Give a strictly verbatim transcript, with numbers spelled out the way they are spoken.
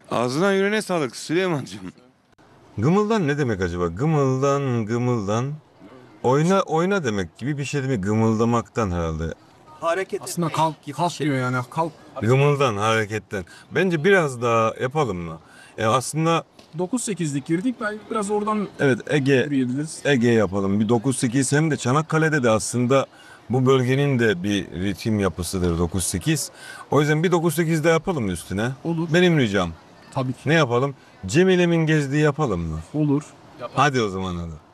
Ağzına yüreğine sağlık Süleyman'cığım. Gımıldan ne demek acaba? Gımıldan, gımıldan. Oyna, oyna demek gibi bir şey değil mi? Gımıldamaktan herhalde. Hareket Aslında kalk, kalk diyor yani kalk. Gımıldan, hareketten. Bence biraz daha yapalım mı? E aslında dokuz sekizlik girdik, ben biraz oradan evet Ege, yürüyebiliriz. Ege yapalım. Bir dokuz sekiz, hem de Çanakkale'de de aslında bu bölgenin de bir ritim yapısıdır dokuz sekiz. O yüzden bir dokuz sekiz de yapalım üstüne. Olur. Benim ricam. Tabii ki. Ne yapalım? Cemile'min gezdiği yapalım mı? Olur. Hadi o zaman hadi.